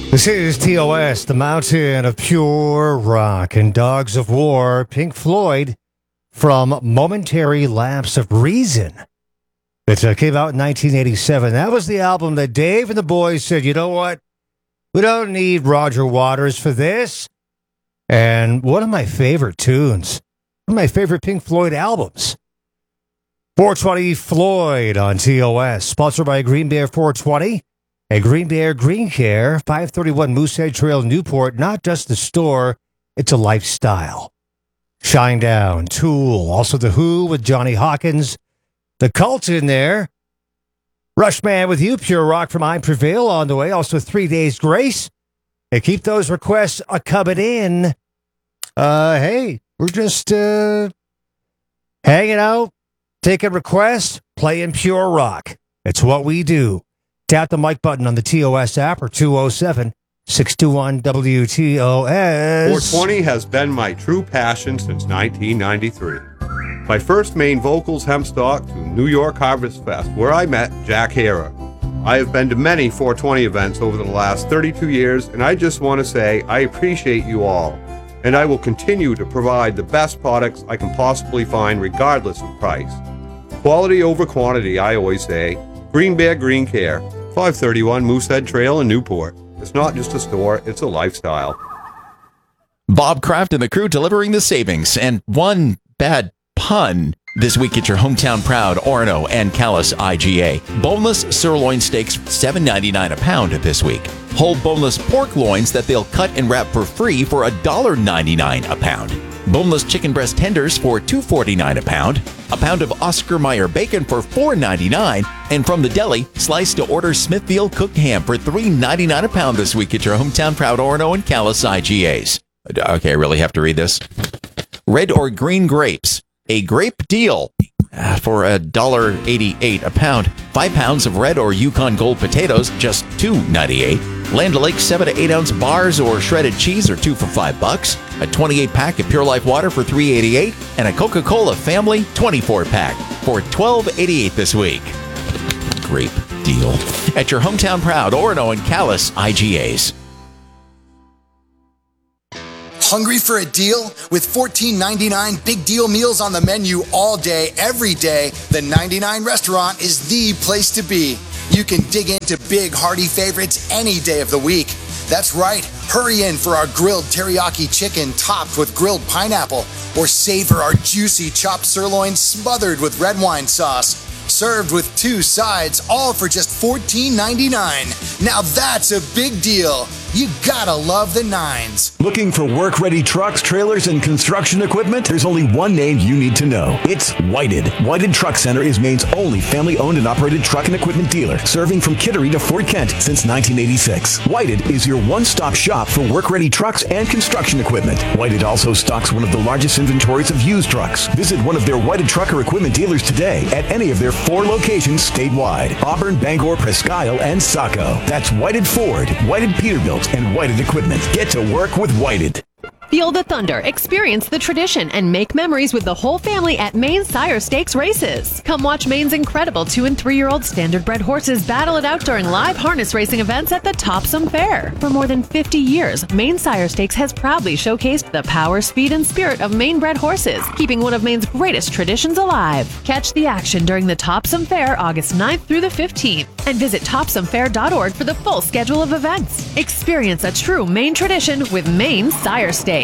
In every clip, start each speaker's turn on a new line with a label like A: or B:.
A: This is TOS, the mountain of pure rock, and Dogs of War, Pink Floyd, from Momentary Lapse of Reason. It came out in 1987. That was the album that Dave and the boys said, you know what? We don't need Roger Waters for this. And one of my favorite tunes, one of my favorite Pink Floyd albums. 420 Floyd on TOS, sponsored by Green Bear 420. And Green Bear Green Care, 531 Moosehead Trail, Newport, not just a store, it's a lifestyle. Shinedown, Tool, also The Who with Johnny Hawkins, The Cult in there, Rushman with You, Pure Rock from I Prevail on the way, also 3 Days Grace. And keep those requests coming in. Hey, we're just hanging out, taking requests, playing pure rock. It's what we do. Tap the mic button on the TOS app or 207-621-WTOS.
B: 420 has been my true passion since 1993. My first main vocals hempstock to New York Harvest Fest, where I met Jack Hara. I have been to many 420 events over the last 32 years, and I just want to say I appreciate you all, and I will continue to provide the best products I can possibly find regardless of price. Quality over quantity, I always say. Green Bear Green Care, 531 Moosehead Trail in Newport. It's not just a store, it's a lifestyle.
C: Bob Kraft and the crew delivering the savings, and one bad pun this week at your hometown proud Orono and Callis IGA. Boneless sirloin steaks, $7.99 a pound this week. Whole boneless pork loins that they'll cut and wrap for free for $1.99 a pound. Boneless chicken breast tenders for $2.49 a pound of Oscar Mayer bacon for $4.99, and from the deli, slice to order Smithfield cooked ham for $3.99 a pound this week at your hometown proud Orono and Callis IGAs. Okay, I really have to read this. Red or green grapes, a grape deal for $1.88 a pound. 5 pounds of red or Yukon Gold potatoes, just $2.98. Land O'Lakes 7 to 8 ounce bars or shredded cheese are 2 for $5. A 28 pack of Pure Life water for $3.88, and a Coca-Cola Family 24 pack for $12.88 this week. Great deal at your hometown proud Orono and Callis IGAs.
D: Hungry for a deal? With $14.99 big deal meals on the menu all day, every day, the 99 Restaurant is the place to be. You can dig into big, hearty favorites any day of the week. That's right. Hurry in for our grilled teriyaki chicken topped with grilled pineapple, or savor our juicy chopped sirloin smothered with red wine sauce. Served with 2 sides, all for just $14.99. Now that's a big deal. You gotta love the Nines.
E: Looking for work-ready trucks, trailers, and construction equipment? There's only one name you need to know. It's Whited. Whited Truck Center is Maine's only family-owned and operated truck and equipment dealer, serving from Kittery to Fort Kent since 1986. Whited is your one-stop shop for work-ready trucks and construction equipment. Whited also stocks one of the largest inventories of used trucks. Visit one of their Whited trucker equipment dealers today at any of their 4 locations statewide: Auburn, Bangor, Presque Isle, and Saco. That's Whited Ford, Whited Peterbilt, and Whited Equipment. Get to work with Whited.
F: Feel the thunder, experience the tradition, and make memories with the whole family at Maine Sire Stakes races. Come watch Maine's incredible 2- and 3-year-old standardbred horses battle it out during live harness racing events at the Topsom Fair. For more than 50 years, Maine Sire Stakes has proudly showcased the power, speed, and spirit of Maine-bred horses, keeping one of Maine's greatest traditions alive. Catch the action during the Topsom Fair August 9th through the 15th, and visit topsomfair.org for the full schedule of events. Experience a true Maine tradition with Maine Sire Stakes.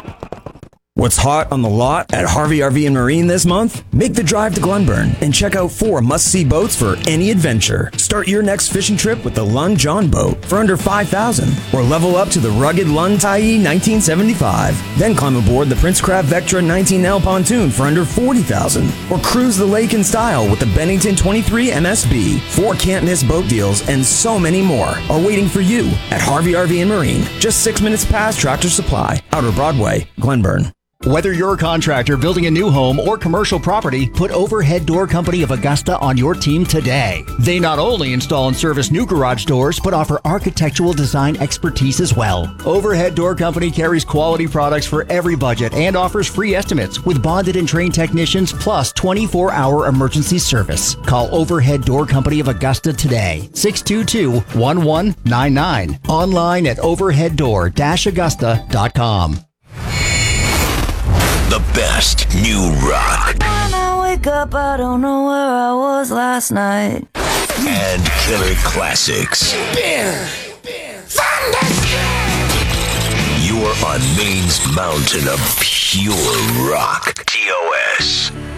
G: What's hot on the lot at Harvey RV and Marine this month? Make the drive to Glenburn and check out 4 must-see boats for any adventure. Start your next fishing trip with the Lund John boat for under $5,000, or level up to the rugged Lund Tyee 1975. Then climb aboard the Princecraft Vectra 19L pontoon for under $40,000, or cruise the lake in style with the Bennington 23 MSB. 4 can't-miss boat deals and so many more are waiting for you at Harvey RV and Marine, just 6 minutes past Tractor Supply, Outer Broadway, Glenburn.
H: Whether you're a contractor building a new home or commercial property, put Overhead Door Company of Augusta on your team today. They not only install and service new garage doors, but offer architectural design expertise as well. Overhead Door Company carries quality products for every budget and offers free estimates with bonded and trained technicians plus 24-hour emergency service. Call Overhead Door Company of Augusta today. 622-1199. Online at overheaddoor-augusta.com.
I: The best new rock.
J: When I wake up, I don't know where I was last night.
I: And killer classics.
J: Beer.
I: You are on Maine's mountain of pure rock. TOS.